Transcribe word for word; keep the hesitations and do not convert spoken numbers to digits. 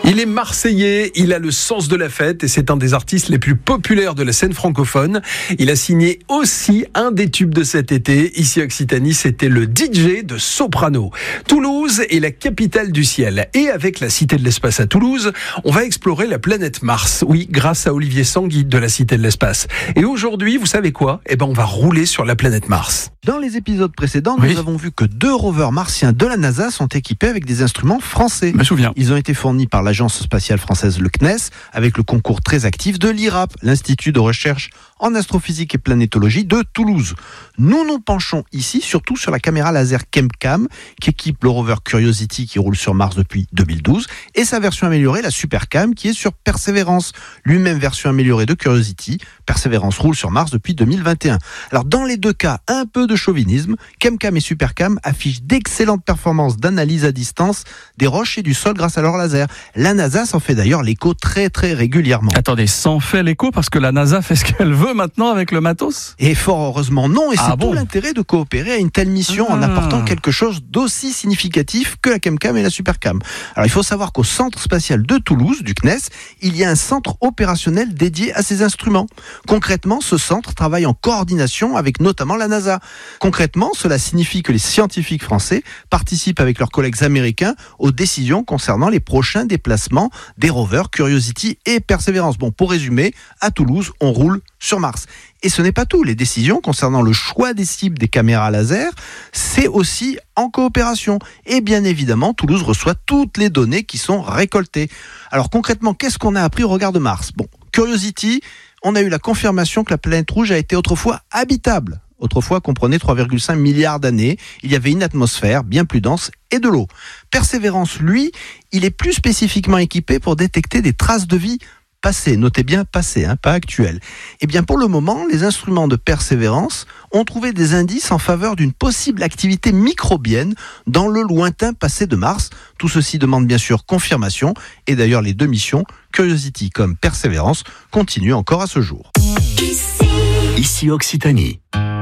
Il est marseillais, il a le sens de la fête et c'est un des artistes les plus populaires de la scène francophone. Il a signé aussi un des tubes de cet été. Ici Occitanie, c'était le D J de Soprano. Toulouse est la capitale du ciel. Et avec la Cité de l'Espace à Toulouse, on va explorer la planète Mars. Oui, grâce à Olivier Sanguy de la Cité de l'Espace. Et aujourd'hui, vous savez quoi ? Eh ben, on va rouler sur la planète Mars. Dans les épisodes précédents, Oui. nous avons vu que deux rovers martiens de la NASA sont équipés avec des instruments français. Je me souviens. Ils ont été fournis par l'agence spatiale française, le C N E S, avec le concours très actif de l'I R A P, l'Institut de recherche en astrophysique et planétologie de Toulouse. Nous nous penchons ici surtout sur la caméra laser ChemCam qui équipe le rover Curiosity qui roule sur Mars depuis deux mille douze et sa version améliorée, la SuperCam, qui est sur Perseverance, lui-même version améliorée de Curiosity. Perseverance roule sur Mars depuis deux mille vingt et un. Alors dans les deux cas, un peu de chauvinisme, ChemCam et SuperCam affichent d'excellentes performances d'analyse à distance des roches et du sol grâce à leur laser. La NASA s'en fait d'ailleurs l'écho très très régulièrement. Attendez, s'en fait l'écho parce que la NASA fait ce qu'elle veut maintenant avec le matos ? Et fort heureusement non, et Ah c'est bon tout l'intérêt de coopérer à une telle mission Ah. en apportant quelque chose d'aussi significatif que la ChemCam et la SuperCam. Alors il faut savoir qu'au centre spatial de Toulouse, du C N E S, il y a un centre opérationnel dédié à ces instruments. Concrètement, ce centre travaille en coordination avec notamment la NASA. Concrètement, cela signifie que les scientifiques français participent avec leurs collègues américains aux décisions concernant les prochains déplacements des rovers Curiosity et Perseverance. Bon, pour résumer, à Toulouse, on roule sur Mars. Et ce n'est pas tout. Les décisions concernant le choix des cibles des caméras laser, c'est aussi en coopération. Et bien évidemment, Toulouse reçoit toutes les données qui sont récoltées. Alors concrètement, qu'est-ce qu'on a appris au regard de Mars ? Bon, Curiosity, on a eu la confirmation que la planète rouge a été autrefois habitable. Autrefois comprenait trois virgule cinq milliards d'années. Il y avait une atmosphère bien plus dense et de l'eau. Perseverance, lui, il est plus spécifiquement équipé pour détecter des traces de vie passé, notez bien passé, hein, pas actuel. Eh bien pour le moment, les instruments de Persévérance ont trouvé des indices en faveur d'une possible activité microbienne dans le lointain passé de Mars. Tout ceci demande bien sûr confirmation, et d'ailleurs les deux missions, Curiosity comme Persévérance, continuent encore à ce jour. Ici Occitanie.